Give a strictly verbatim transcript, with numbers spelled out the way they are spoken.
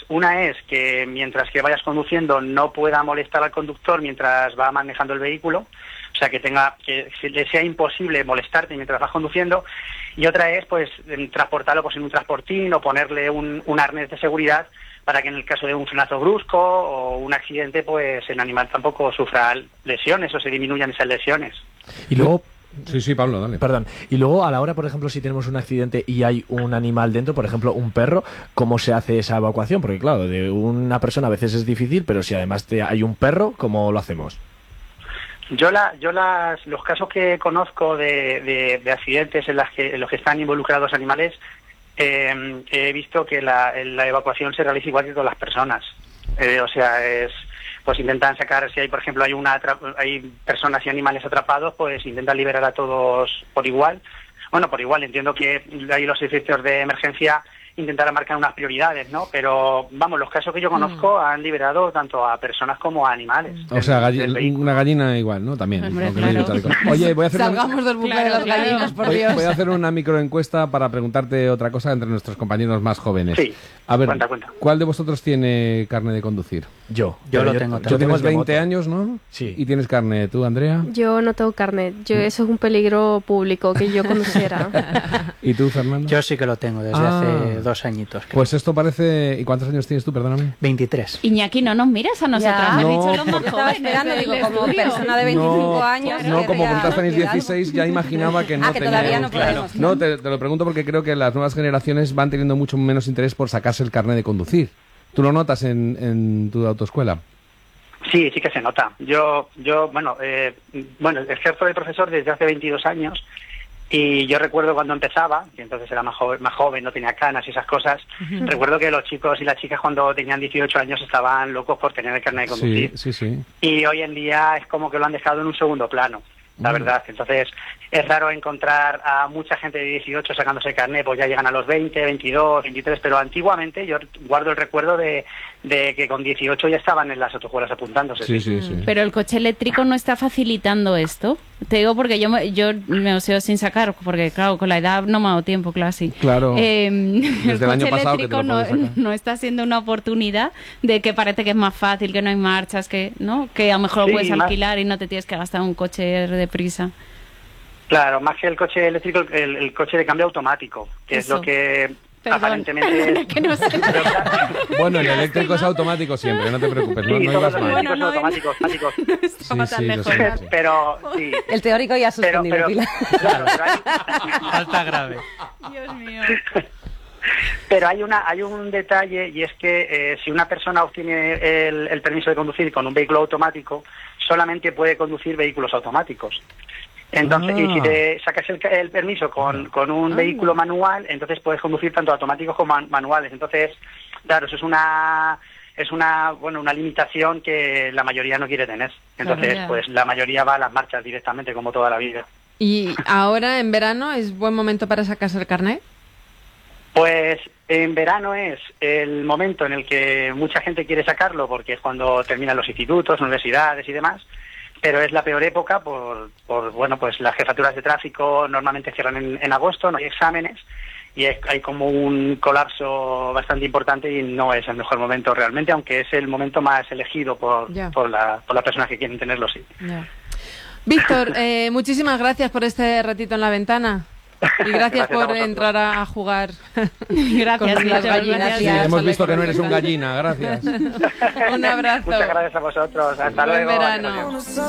una es que mientras que vayas conduciendo no pueda molestar al conductor mientras va manejando el vehículo, o sea, que tenga que le sea imposible molestarte mientras vas conduciendo, y otra es pues transportarlo pues en un transportín o ponerle un, un arnés de seguridad para que en el caso de un frenazo brusco o un accidente pues el animal tampoco sufra lesiones o se disminuyan esas lesiones. Y luego... Sí, sí, Pablo, dale. Perdón. Y luego, a la hora, por ejemplo, si tenemos un accidente y hay un animal dentro, por ejemplo, un perro, ¿cómo se hace esa evacuación? Porque, claro, de una persona a veces es difícil, pero si además te, hay un perro, ¿cómo lo hacemos? Yo la, yo las, los casos que conozco de, de, de accidentes en, las que, en los que están involucrados animales, eh, he visto que la, la evacuación se realiza igual que con las personas. Eh, o sea, es... pues intentan sacar, si hay, por ejemplo, hay una hay personas y animales atrapados, pues intentan liberar a todos por igual. Bueno, por igual, entiendo que ahí los servicios de emergencia intentarán marcar unas prioridades, ¿no? Pero, vamos, los casos que yo conozco mm. han liberado tanto a personas como a animales. O sea, galli una gallina igual, ¿no? También. Hombre, claro. Oye, voy a hacer Salgamos una... del bucle claro, de las claro. gallinas, por voy, Dios. Voy a hacer una microencuesta para preguntarte otra cosa entre nuestros compañeros más jóvenes. Sí, a ver, cuenta, cuenta. ¿Cuál de vosotros tiene carne de conducir? Yo. Yo lo yo, tengo. Tú tienes veinte años, ¿no? Sí. ¿Y tienes carne? ¿Tú, Andrea? Yo no tengo carnet. Yo, eso es un peligro público que yo conociera. ¿Y tú, Fernando? Yo sí que lo tengo desde ah. hace dos añitos. Creo. Pues esto parece... ¿Y cuántos años tienes tú, perdóname? veintitrés. Iñaki, no nos miras a nosotros. Ya. Has no, dicho los más yo estaba jóvenes esperando, del digo, como estudio. persona de veinticinco no, años... No, como vosotras tenéis ¿no? dieciséis, ya imaginaba que no ah, que teníais... todavía no podemos. Claro. No, te, te lo pregunto porque creo que las nuevas generaciones van teniendo mucho menos interés por sacarse el carnet de conducir. ¿Tú lo notas en, en tu autoescuela? Sí, sí que se nota. Yo, yo bueno, eh, bueno, ejerzo de profesor desde hace veintidós años y yo recuerdo cuando empezaba, que entonces era más joven, más joven, no tenía canas y esas cosas, uh-huh. recuerdo que los chicos y las chicas cuando tenían dieciocho años estaban locos por tener el carnet de conducir. Sí, sí, sí. Y hoy en día es como que lo han dejado en un segundo plano, la uh-huh. verdad. Entonces es raro encontrar a mucha gente de dieciocho sacándose el carnet, pues ya llegan a los veinte, veintidós, veintitrés, pero antiguamente yo guardo el recuerdo de, de que con dieciocho ya estaban en las autoescuelas apuntándose. Sí, sí, sí. Pero el coche eléctrico no está facilitando esto. Te digo porque yo me, yo me oseo sin sacar, porque claro, con la edad no me ha dado tiempo, claro, sí. Claro. Eh, Desde el el año coche pasado que eléctrico te lo no, no está siendo una oportunidad de que parece que es más fácil, que no hay marchas, que no que a lo mejor sí, lo puedes más... alquilar y no te tienes que gastar un coche deprisa. Claro, más que el coche eléctrico, el, el coche de cambio automático, que Eso. es lo que Perdón. aparentemente es... que no sé. Bueno, el eléctrico es automático siempre, no te preocupes, no, sí, no todos ibas los mal. eléctricos Bueno, son no, automáticos, automáticos. No estaba Sí, tan sí, lejos. lo sé, sí. Pero, sí. El teórico ya ha suspendido, pero, Pilar. Claro, pero hay... Falta grave. Dios mío. Pero hay una hay un detalle y es que eh, si una persona obtiene el, el permiso de conducir con un vehículo automático, solamente puede conducir vehículos automáticos. Entonces, ah. y si te sacas el, el permiso con, con un ah. vehículo manual, entonces puedes conducir tanto automáticos como man, manuales. Entonces, claro, eso es una es una bueno una limitación que la mayoría no quiere tener. Entonces, claro, pues la mayoría va a las marchas directamente, como toda la vida. ¿Y ahora, en verano, es buen momento para sacarse el carnet? Pues en verano es el momento en el que mucha gente quiere sacarlo, porque es cuando terminan los institutos, universidades y demás, pero es la peor época por, por bueno, pues las jefaturas de tráfico normalmente cierran en, en agosto, no hay exámenes, y es, hay como un colapso bastante importante y no es el mejor momento realmente, aunque es el momento más elegido por, por, la, por las personas que quieren tenerlo, sí. Ya. Víctor, eh, muchísimas gracias por este ratito en la ventana. Y gracias, gracias por entrar a jugar gracias, con las gallinas. Sí, hemos visto que no eres un gallina, gracias. Un abrazo. Muchas gracias a vosotros. Hasta Buen luego. verano.